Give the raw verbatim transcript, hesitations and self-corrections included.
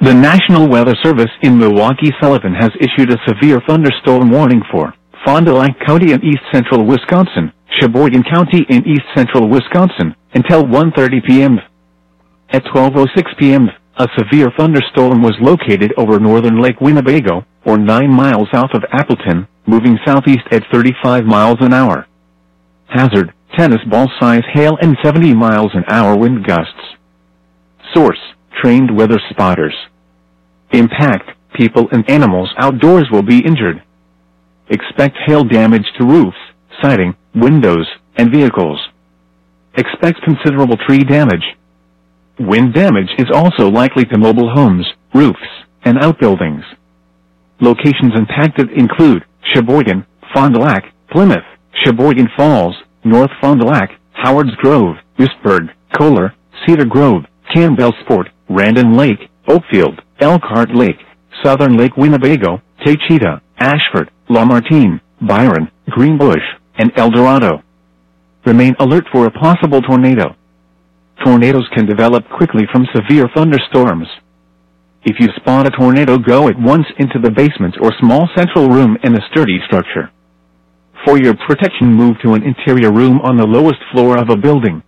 The National Weather Service in Milwaukee-Sullivan has issued a severe thunderstorm warning for Fond du Lac County in east-central Wisconsin, Sheboygan County in east-central Wisconsin, until one thirty p m At twelve oh six p m, a severe thunderstorm was located over northern Lake Winnebago, or nine miles south of Appleton, moving southeast at thirty-five miles an hour. Hazard, tennis ball-size hail and seventy miles an hour wind gusts. Source, trained weather spotters. Impact, people and animals outdoors will be injured. Expect hail damage to roofs, siding, windows, and vehicles. Expect considerable tree damage. Wind damage is also likely to mobile homes, roofs, and outbuildings. Locations impacted include Sheboygan, Fond du Lac, Plymouth, Sheboygan Falls, North Fond du Lac, Howards Grove, Duisburg, Kohler, Cedar Grove, Campbellsport, Randon Lake, Oakfield, Elkhart Lake, Southern Lake Winnebago, Taycheedah, Ashford, Lamartine, Byron, Greenbush, and El Dorado. Remain alert for a possible tornado. Tornadoes can develop quickly from severe thunderstorms. If you spot a tornado, go at once into the basement or small central room in a sturdy structure. For your protection, move to an interior room on the lowest floor of a building.